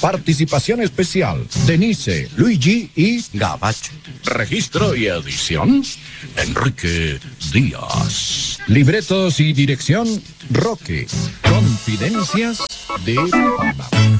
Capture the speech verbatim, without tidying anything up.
Participación especial, Denise, Luigi y Gabacho. Registro y edición, Enrique Díaz. Libretos y dirección, Roque. Confidencias de Panamá.